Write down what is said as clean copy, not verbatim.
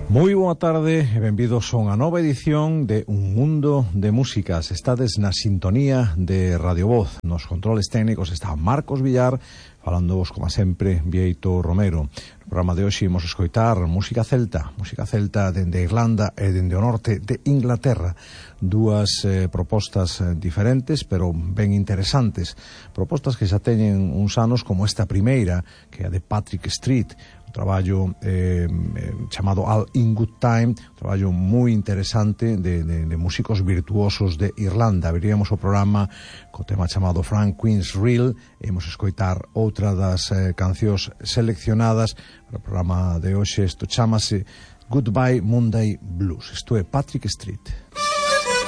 Moi boa tarde e benvidos a unha nova edición de Un Mundo de Músicas. Estades na sintonía de Radio Voz. Nos controles técnicos está Marcos Villar, falándovos, como sempre, Vieito Romero. No programa de hoxe imos escoitar música celta dende Irlanda e dende o norte de Inglaterra. Dúas propostas diferentes, pero ben interesantes. Propostas que xa teñen uns anos, como esta primeira, que é a de Patrick Street, un traballo chamado All in Good Time, un traballo moi interesante de músicos virtuosos de Irlanda. Abriríamos o programa co tema chamado Frank Queen's Reel e imos escoitar outra das cancións seleccionadas para o programa de hoxe. Isto chamase Goodbye Monday Blues. Isto é Patrick Street.